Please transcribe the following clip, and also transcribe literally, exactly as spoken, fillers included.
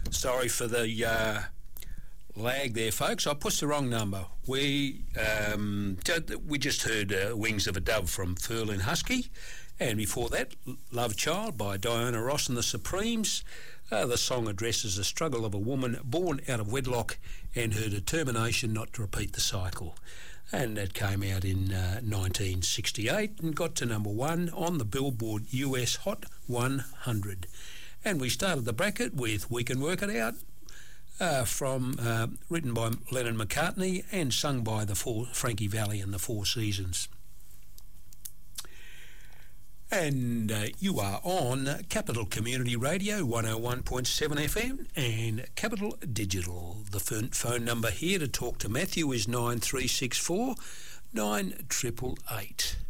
Sorry for the uh, lag there, folks. I pushed the wrong number. We um, we just heard uh, Wings of a Dove from Furlin Husky, and before that, Love Child by Diana Ross and the Supremes. Uh, the song addresses the struggle of a woman born out of wedlock and her determination not to repeat the cycle. And that came out in uh, nineteen sixty-eight and got to number one on the Billboard U S Hot one hundred. And we started the bracket with We Can Work It Out, uh, from uh, written by Lennon McCartney and sung by the four, Frankie Valli and the Four Seasons. And uh, you are on Capital Community Radio one oh one point seven F M and Capital Digital. The phone, phone number here to talk to Matthew is nine three six four, nine eight eight eight.